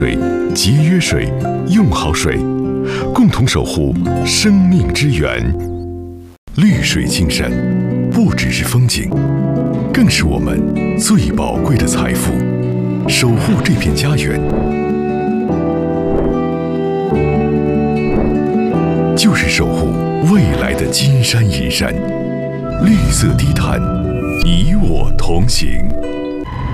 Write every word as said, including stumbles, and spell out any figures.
水，节约水，用好水，共同守护生命之源。绿水青山，不只是风景，更是我们最宝贵的财富。守护这片家园，就是守护未来的金山银山。绿色低碳，与我同行。